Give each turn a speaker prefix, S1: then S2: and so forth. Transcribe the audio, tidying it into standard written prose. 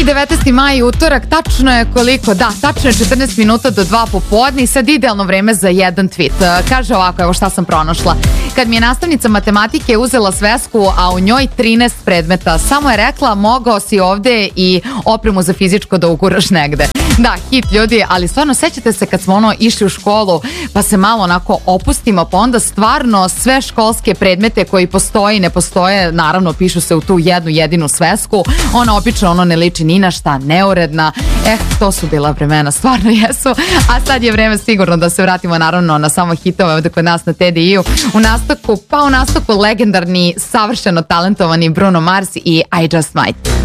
S1: I 19. maj, utorak, tačno je koliko? Da, tačno je 14 minuta do 2 popodne i sad idealno vreme za jedan tweet. Kaže ovako, evo šta sam pronašla. Kad mi je nastavnica matematike uzela svesku, a u njoj 13 predmeta, samo je rekla, mogao si ovde i opremu za fizičko da uguraš negde. Da, hit ljudi, ali stvarno sećate se kad smo išli u školu pa se malo onako opustimo, pa onda stvarno sve školske predmete koji postoje i ne postoje, naravno pišu se u tu jednu jedinu svesku. Ona obično ne liči ni na šta, neuredna. To su bila vremena, stvarno jesu. A sad je vreme sigurno da se vratimo naravno na samo hitove ovde kod nas na TDI-u. U nastavku legendarni, savršeno talentovani Bruno Mars i I Just Might.